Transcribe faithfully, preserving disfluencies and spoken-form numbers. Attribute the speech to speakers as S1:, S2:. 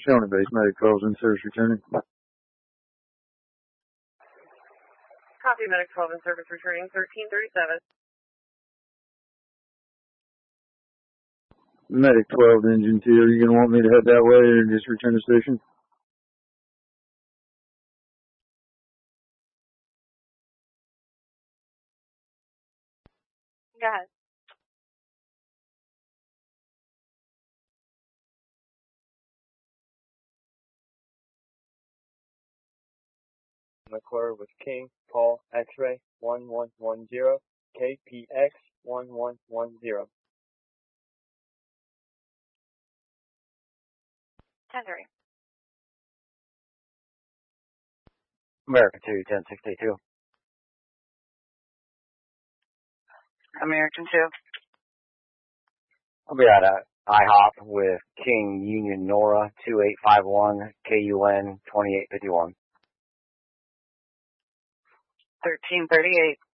S1: Shawnee base, medic twelve in service returning.
S2: Copy, medic twelve in service returning, thirteen thirty-seven.
S1: Medic twelve, engine two, are you going to want me to head that way or just return to station?
S2: Go ahead.
S3: McClure with King, Paul, X-ray, one one one zero, K P X, one one one zero.
S2: ten three.
S4: American two, ten sixty-two.
S2: American two.
S4: I'll be at uh, I hop with King Union Nora, two eight five one, K U N, twenty-eight fifty-one.
S2: thirteen thirty-eight.